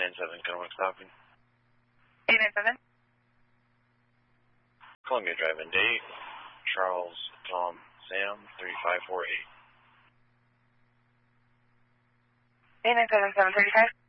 897, Gunworks stopping. 897. Columbia Drive and date, Charles, Tom, Sam, 3548. 897, 735.